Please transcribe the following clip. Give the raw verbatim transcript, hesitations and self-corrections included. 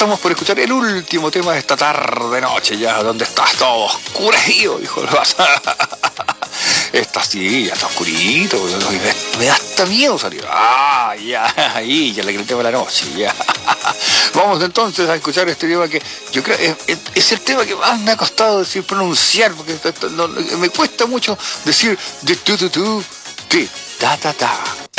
Estamos por escuchar el último tema de esta tarde noche, ya donde estás todo oscurecido, hijo. Está así, ya está oscurito, me, me da hasta miedo salir. Ah, ya, ahí, ya le grité por la noche, ya. Vamos entonces a escuchar este tema que yo creo es, es, es el tema que más me ha costado decir, pronunciar, porque esto, esto, no, me cuesta mucho decir de tu tu tu, que ta ta ta.